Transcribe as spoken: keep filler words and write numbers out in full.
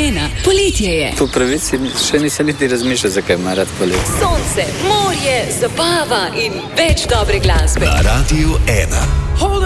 ena. Poletje je. Po pravici še nisem niti razmišljal, zakaj ima rad poletje. Sonce, morje, zabava in več dobre glasbe. Na Radiu ena.